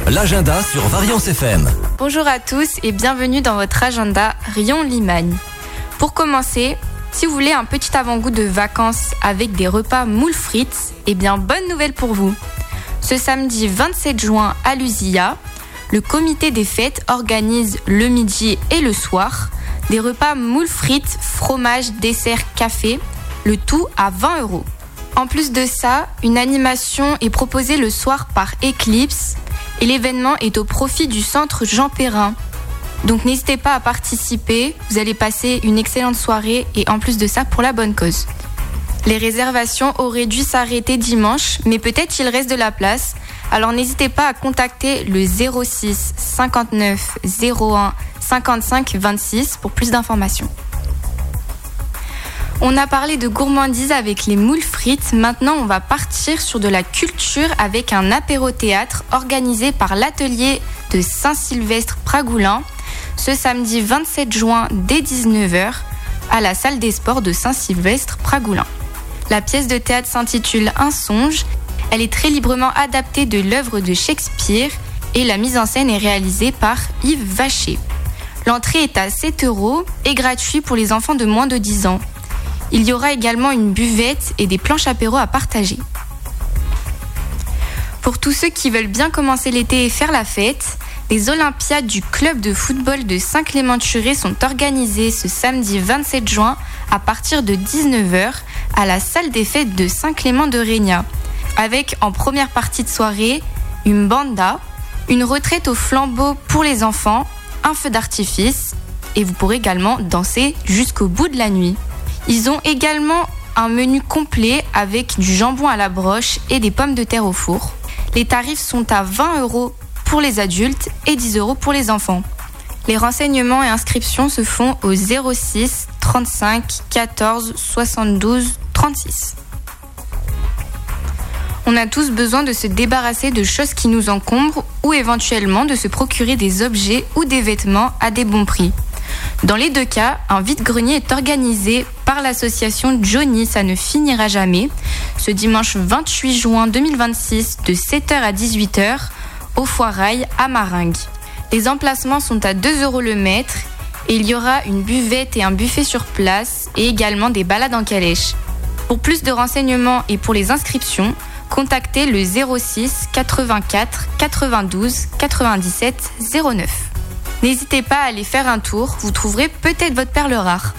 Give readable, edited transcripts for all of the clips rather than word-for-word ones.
l'agenda sur Variance FM. Bonjour à tous et bienvenue dans votre agenda Rion-Limagne. Pour commencer, si vous voulez un petit avant-goût de vacances avec des repas moules frites, eh bien bonne nouvelle pour vous. Ce samedi 27 juin à l'Uzia, le comité des fêtes organise le midi et le soir des repas moules frites, fromage, dessert, café, le tout à 20 €. En plus de ça, une animation est proposée le soir par Eclipse et l'événement est au profit du centre Jean Perrin. Donc n'hésitez pas à participer, vous allez passer une excellente soirée et en plus de ça pour la bonne cause. Les réservations auraient dû s'arrêter dimanche, mais peut-être il reste de la place. Alors n'hésitez pas à contacter le 06 59 01 55 26 pour plus d'informations. On a parlé de gourmandise avec les moules frites. Maintenant, on va partir sur de la culture avec un apéro-théâtre organisé par l'atelier de Saint-Sylvestre-Pragoulin ce samedi 27 juin dès 19h à la salle des sports de Saint-Sylvestre-Pragoulin. La pièce de théâtre s'intitule Un songe. Elle est très librement adaptée de l'œuvre de Shakespeare et la mise en scène est réalisée par Yves Vacher. L'entrée est à 7 € et gratuit pour les enfants de moins de 10 ans. Il y aura également une buvette et des planches apéro à partager. Pour tous ceux qui veulent bien commencer l'été et faire la fête, les Olympiades du club de football de Saint-Clément-de-Churé sont organisées ce samedi 27 juin à partir de 19h à la salle des fêtes de Saint-Clément-de-Régnat, avec en première partie de soirée une banda, une retraite au flambeau pour les enfants, un feu d'artifice et vous pourrez également danser jusqu'au bout de la nuit. Ils ont également un menu complet avec du jambon à la broche et des pommes de terre au four. Les tarifs sont à 20 € pour les adultes et 10 € pour les enfants. Les renseignements et inscriptions se font au 06 35 14 72 36. On a tous besoin de se débarrasser de choses qui nous encombrent ou éventuellement de se procurer des objets ou des vêtements à des bons prix. Dans les deux cas, un vide-grenier est organisé par l'association Johnny, ça ne finira jamais, ce dimanche 28 juin 2026 de 7h à 18h au Foirail à Maringues. Les emplacements sont à 2 € le mètre et il y aura une buvette et un buffet sur place et également des balades en calèche. Pour plus de renseignements et pour les inscriptions, contactez le 06 84 92 97 09. N'hésitez pas à aller faire un tour, vous trouverez peut-être votre perle rare.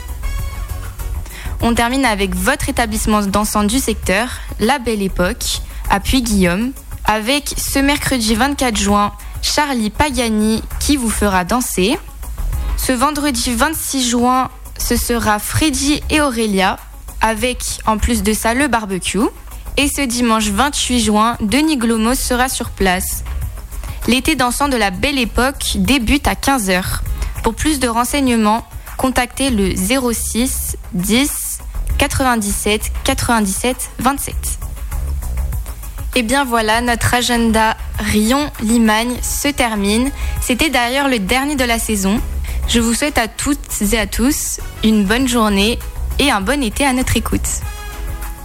On termine avec votre établissement dansant du secteur, La Belle Époque, à Puy-Guillaume, avec ce mercredi 24 juin, Charlie Pagani qui vous fera danser. Ce vendredi 26 juin, ce sera Freddy et Aurélia, avec en plus de ça le barbecue. Et ce dimanche 28 juin, Denis Glomos sera sur place. L'été dansant de La Belle Époque débute à 15h. Pour plus de renseignements, contactez le 06 10 97 97 27. Et bien voilà, notre agenda Rion-Limagne se termine. C'était d'ailleurs le dernier de la saison. Je vous souhaite à toutes et à tous une bonne journée et un bon été à notre écoute.